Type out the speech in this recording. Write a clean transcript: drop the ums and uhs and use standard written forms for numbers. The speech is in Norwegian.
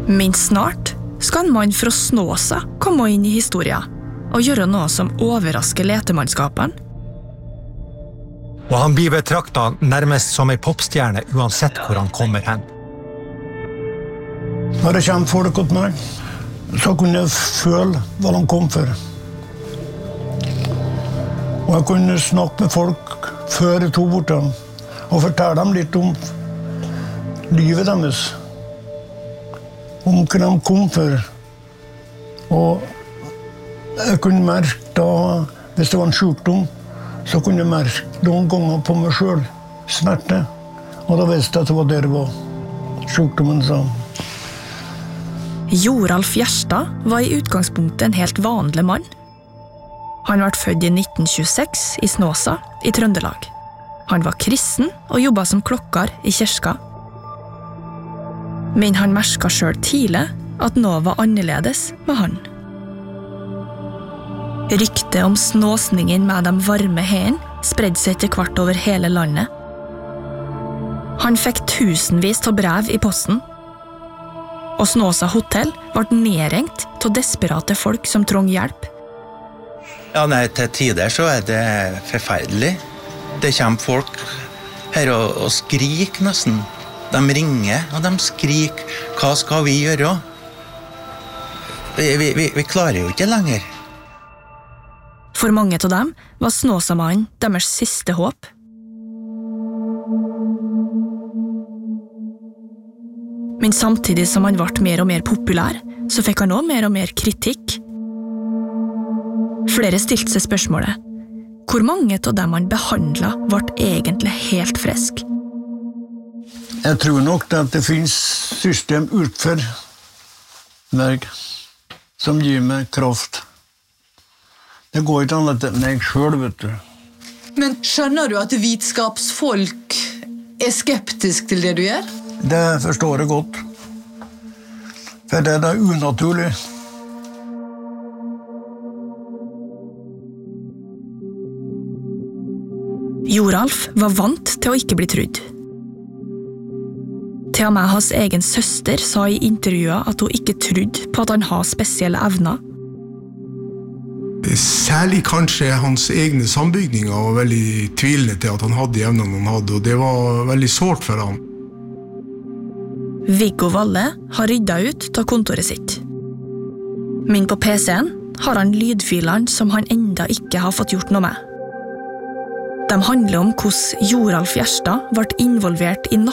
Men snart skal en mann fra Snåsa komme inn i historien og gjøre noe som overrasker letemannskapene. Og han blir betraktet nærmest som en popstjerne uansett hvor han kommer hen. Når det kommer folk til meg, så kunne jeg føle hva de kom for. Og jeg kunne snakke med folk før jeg tog bort dem, og fortelle dem litt om livet deres. Om hva de kom for. Og jeg kunne merke da, hvis det var en sykdom, så kunne jeg merke noen ganger på meg selv, smerte. Og da visste jeg at det var der det var sykdommen sa. Joralf Gjerstad var i utgangspunktet en helt vanlig mann. Han ble født i 1926 i Snåsa, i Trøndelag. Han var kristen og jobbet som klokkar i kirka. Men han merket selv tidlig at noe var annerledes med han. Ryktet om snåsningen med de varme hendene spredde seg til hvert over hele landet. Han fikk tusenvis av brev i posten, og Snåsa hotell ble nedrengt av desperate folk som trong hjelp. Ja, nei, til tider så det forferdelig. Det kommer folk her og skriker nesten. De ringer, og de skriker. Hva skal vi gjøre? Vi klarer jo ikke lenger. For mange av dem var Snåsamannen deres siste håp. Men samtidig som han ble mer og mer populær, så fikk han også mer og mer kritikk. Flere stilte seg spørsmålet: hvor mange av dem han behandlet ble egentlig helt frisk? Jeg tror nok at det finnes system utfor meg som gir meg kraft. Det går ikke annet enn meg selv, vet du. Men skjønner du at vitenskapsfolk skeptisk til det du gjør? Det forstår jeg godt. For det er unaturlig. Joralf var vant til å ikke bli trudd. Til og med hans egen søster sa i intervjuet at hun ikke trodde på at han har spesielle evner. Særlig kanskje hans egne sambygninger var veldig tvilende til at han hadde de evnene han hadde, og det var veldig sårt for ham. Viggo Valle har ryddet ut av kontoret sitt. Men på PC-en har han lydfilene som han enda ikke har fått gjort noe med. De handler om hvordan Joralf Gjerstad ble involvert i